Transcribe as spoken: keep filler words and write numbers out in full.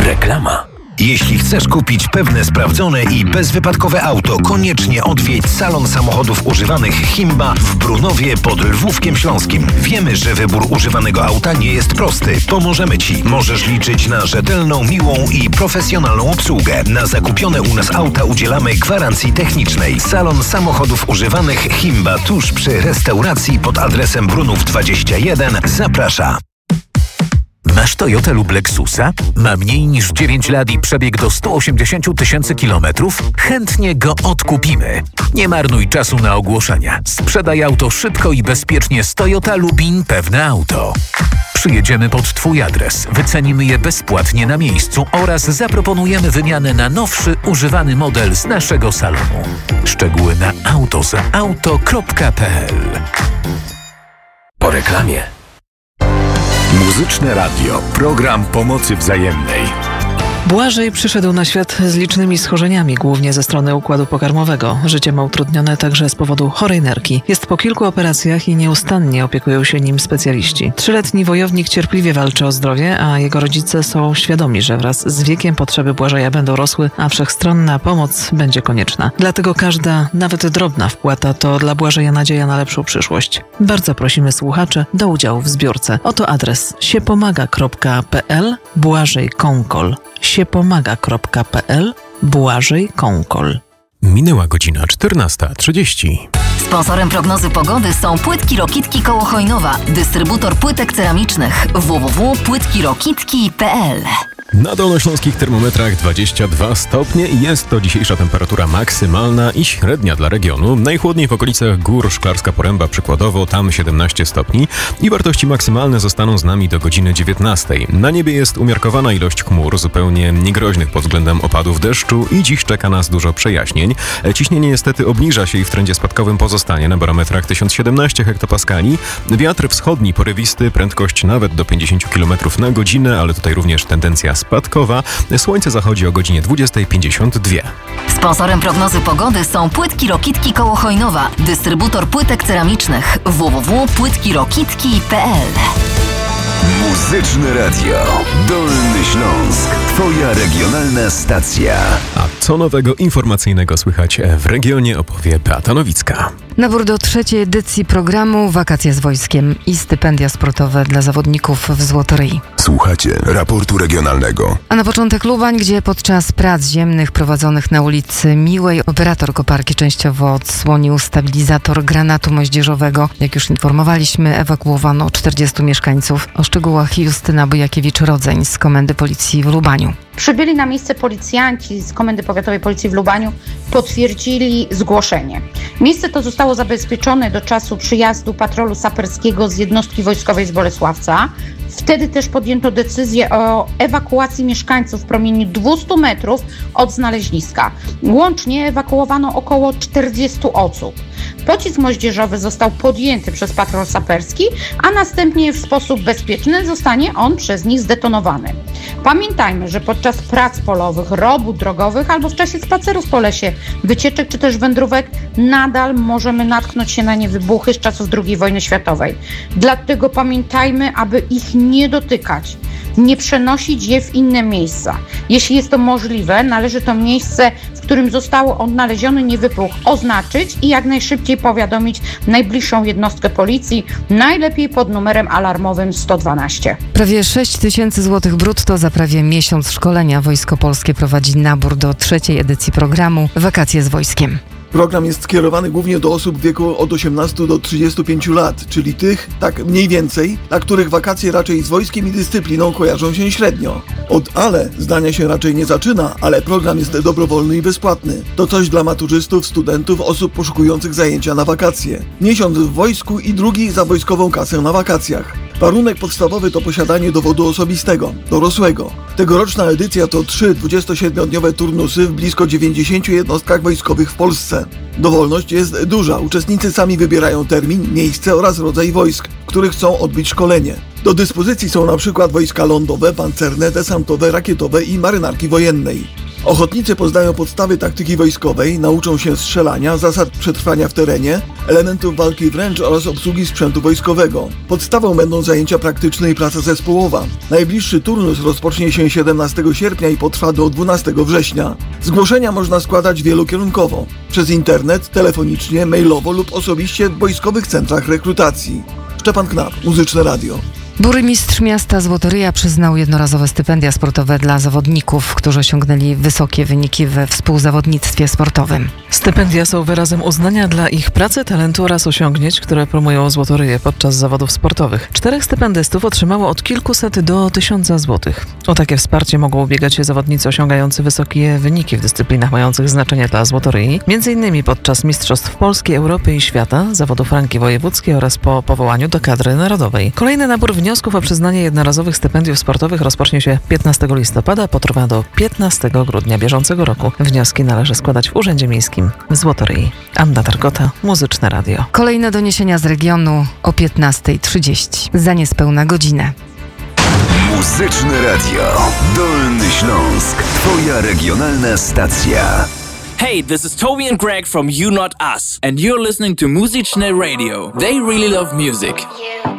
Reklama. Jeśli chcesz kupić pewne sprawdzone i bezwypadkowe auto, koniecznie odwiedź salon samochodów używanych Himba w Brunowie pod Lwówkiem Śląskim. Wiemy, że wybór używanego auta nie jest prosty. Pomożemy Ci. Możesz liczyć na rzetelną, miłą i profesjonalną obsługę. Na zakupione u nas auta udzielamy gwarancji technicznej. Salon samochodów używanych Himba tuż przy restauracji pod adresem Brunów dwadzieścia jeden zaprasza. Masz Toyotę lub Lexusa? Ma mniej niż dziewięć lat i przebieg do sto osiemdziesiąt tysięcy kilometrów? Chętnie go odkupimy. Nie marnuj czasu na ogłoszenia. Sprzedaj auto szybko i bezpiecznie z Toyota Lubin Pewne Auto. Przyjedziemy pod Twój adres, wycenimy je bezpłatnie na miejscu oraz zaproponujemy wymianę na nowszy, używany model z naszego salonu. Szczegóły na autosauto kropka p l. Po reklamie. Muzyczne Radio. Program pomocy wzajemnej. Błażej przyszedł na świat z licznymi schorzeniami, głównie ze strony układu pokarmowego. Życie ma utrudnione także z powodu chorej nerki. Jest po kilku operacjach i nieustannie opiekują się nim specjaliści. Trzyletni wojownik cierpliwie walczy o zdrowie, a jego rodzice są świadomi, że wraz z wiekiem potrzeby Błażeja będą rosły, a wszechstronna pomoc będzie konieczna. Dlatego każda, nawet drobna wpłata to dla Błażeja nadzieja na lepszą przyszłość. Bardzo prosimy słuchaczy do udziału w zbiórce. Oto adres siepomaga kropka p l Błażej Kąkol. siepomaga kropka p l Błażej Kąkol. Minęła godzina czternasta trzydzieści. Sponsorem prognozy pogody są Płytki Rokitki koło Chojnowa, dystrybutor płytek ceramicznych w w w kropka płytki rokitki kropka p l. Na dolnośląskich termometrach dwadzieścia dwa stopnie i jest to dzisiejsza temperatura maksymalna i średnia dla regionu. Najchłodniej w okolicach gór Szklarska Poręba przykładowo, tam siedemnaście stopni i wartości maksymalne zostaną z nami do godziny dziewiętnastej. Na niebie jest umiarkowana ilość chmur, zupełnie niegroźnych pod względem opadów deszczu i dziś czeka nas dużo przejaśnień. Ciśnienie niestety obniża się i w trendzie spadkowym pozostanie na barometrach tysiąc siedemnaście hektopaskali. Wiatr wschodni porywisty, prędkość nawet do pięćdziesiąt kilometrów na godzinę, ale tutaj również tendencja spadkowa. Słońce zachodzi o godzinie dwudziestej pięćdziesiąt dwa. Sponsorem prognozy pogody są Płytki Rokitki koło Chojnowa, dystrybutor płytek ceramicznych w w w kropka płytki rokitki kropka p l. Muzyczne Radio. Dolny Śląsk. Twoja regionalna stacja. A co nowego informacyjnego słychać w regionie, opowie Beata Nowicka. Nabór do trzeciej edycji programu Wakacje z wojskiem i stypendia sportowe dla zawodników w Złotoryi. Słuchacie raportu regionalnego. A na początek Lubań, gdzie podczas prac ziemnych prowadzonych na ulicy Miłej operator koparki częściowo odsłonił stabilizator granatu moździerzowego. Jak już informowaliśmy, ewakuowano czterdziestu mieszkańców. O szczegółach Justyna Bojakiewicz-Rodzeń z Komendy Policji w Lubaniu. Przybyli na miejsce policjanci z Komendy Powiatowej Policji w Lubaniu, potwierdzili zgłoszenie. Miejsce to zostało zabezpieczone do czasu przyjazdu patrolu saperskiego z jednostki wojskowej z Bolesławca. Wtedy też podjęto decyzję o ewakuacji mieszkańców w promieniu dwieście metrów od znaleziska. Łącznie ewakuowano około czterdziestu osób. Pocisk moździerzowy został podjęty przez patrol saperski, a następnie w sposób bezpieczny zostanie on przez nich zdetonowany. Pamiętajmy, że podczas prac polowych, robót drogowych albo w czasie spacerów po lesie, wycieczek czy też wędrówek nadal możemy natknąć się na nie wybuchy z czasów drugiej wojny światowej. Dlatego pamiętajmy, aby ich nie dotykać, nie przenosić je w inne miejsca. Jeśli jest to możliwe, należy to miejsce, w którym zostało odnaleziony niewybuch, oznaczyć i jak najszybciej powiadomić najbliższą jednostkę policji, najlepiej pod numerem alarmowym sto dwanaście. Prawie sześć tysięcy złotych brutto za prawie miesiąc szkolenia Wojsko Polskie prowadzi nabór do trzeciej edycji programu Wakacje z wojskiem. Program jest skierowany głównie do osób w wieku od osiemnastu do trzydziestu pięciu lat, czyli tych, tak mniej więcej, dla których wakacje raczej z wojskiem i dyscypliną kojarzą się średnio. Od ale zdania się raczej nie zaczyna, ale program jest dobrowolny i bezpłatny. To coś dla maturzystów, studentów, osób poszukujących zajęcia na wakacje. Miesiąc w wojsku i drugi za wojskową kasę na wakacjach. Warunek podstawowy to posiadanie dowodu osobistego, dorosłego. Tegoroczna edycja to trzy dwudziestosiedmiodniowe turnusy w blisko dziewięćdziesięciu jednostkach wojskowych w Polsce. Dowolność jest duża. Uczestnicy sami wybierają termin, miejsce oraz rodzaj wojsk, w których chcą odbyć szkolenie. Do dyspozycji są na przykład wojska lądowe, pancerne, desantowe, rakietowe i marynarki wojennej. Ochotnicy poznają podstawy taktyki wojskowej, nauczą się strzelania, zasad przetrwania w terenie, elementów walki wręcz oraz obsługi sprzętu wojskowego. Podstawą będą zajęcia praktyczne i praca zespołowa. Najbliższy turnus rozpocznie się siedemnastego sierpnia i potrwa do dwunastego września. Zgłoszenia można składać wielokierunkowo. Przez internet, telefonicznie, mailowo lub osobiście w wojskowych centrach rekrutacji. Szczepan Knap, Muzyczne Radio. Burmistrz miasta Złotoryja przyznał jednorazowe stypendia sportowe dla zawodników, którzy osiągnęli wysokie wyniki we współzawodnictwie sportowym. Stypendia są wyrazem uznania dla ich pracy, talentu oraz osiągnięć, które promują Złotoryję podczas zawodów sportowych. Czterech stypendystów otrzymało od kilkuset do tysiąca złotych. O takie wsparcie mogą ubiegać się zawodnicy osiągający wysokie wyniki w dyscyplinach mających znaczenie dla Złotoryi, między innymi podczas Mistrzostw Polski, Europy i Świata, zawodów ranki wojewódzkiej oraz po powołaniu do kadry narodowej. Kolejny nabór wniosków o przyznanie jednorazowych stypendiów sportowych rozpocznie się piętnastego listopada, potrwa do piętnastego grudnia bieżącego roku. Wnioski należy składać w Urzędzie Miejskim w Złotoryi. Anna Targota, Muzyczne Radio. Kolejne doniesienia z regionu o piętnasta trzydzieści. Za niespełna godzinę. Muzyczne Radio. Dolny Śląsk. Twoja regionalna stacja. Hey, this is Toby and Greg from You Not Us, and you're listening to Muzyczne Radio. They really love music.